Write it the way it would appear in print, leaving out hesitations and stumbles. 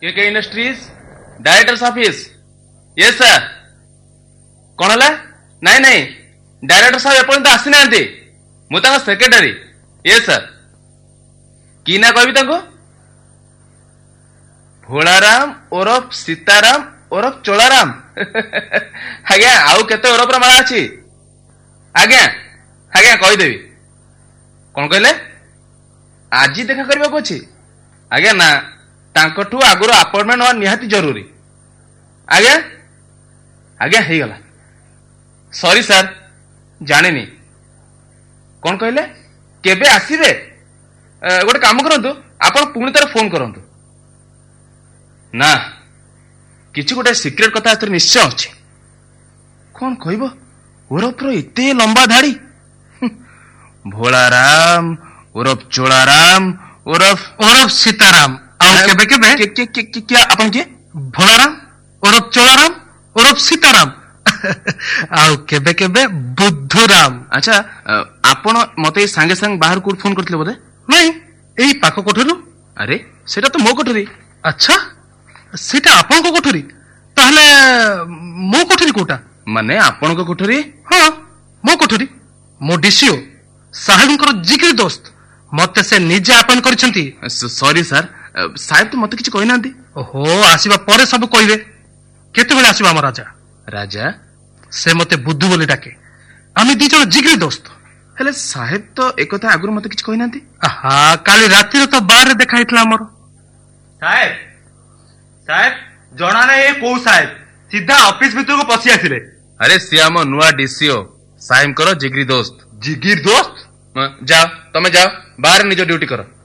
के industries directors office yes sir कौन है नहीं नहीं डायरेक्टर साहब एपर्यंत आसी ना मुझे सेक्रेटरी यस सर कि ना कहि भोलाराम ओरफ सीताराम ओरफ चोलाराम आज्ञा आउ केते ओरफ माला अच्छी आज्ञा आज्ञा कहीदेवी कौन कहले आज देखा करने को अच्छी आज्ञा ना तांकठू आगुर अपॉइंटमेंट हवा निहाती जरूरी आज्ञा आज्ञा हो गला सॉरी सर जानिनी कौन कहले केबे आसीबे गोटे काम करंतु आपण पुणी तार फोन करंतु ना किछि गोटे सिक्रेट कथा एथर निश्चय अछि कौन कहबो ओरफ एते लंबा धाड़ी भोलाराम ओरफ चोलाराम ओरफ ओरफ सीताराम केबे केबे क्या अपन के भोलाराम ओरफ चोलाराम ओरफ सीताराम आउ केबे केबे बुद्धुराम अच्छा आपण मते संगे संग बाहर कोड फोन करथिले बोले नहीं एई पाखो कोठरू अरे सेटा तो मो कोठरी अच्छा सेटा आपन को कोठरी ताहले मो कोठरी कोटा माने आपण को कोठरी हां मो कोठरी मो डीसीओ साहेबंकर जिगरी दोस्त मते से निजे आपन करछंती सॉरी सर साहेब तो मते किछ कहि नांती ओहो आसीबा परे सब कहिबे केते बेले आसीबा हमर राजा राजा से मते बुद्धू बोली डाके आमी दी जण जिगरी दोस्त हेले साहेब तो एक कथा आगुर मते किछ कहि नांती आहा काली राती तो बाहर देखा हितला हमर साहेब साहेब जणा नै ए को साहेब सीधा ऑफिस भीतर को पसी आसिले अरे सियाम नुआ डीसीओ साहेब करो जिगरी दोस्त जिगिर दोस्त जाओ तमे जाओ बाहर निज ड्यूटी करो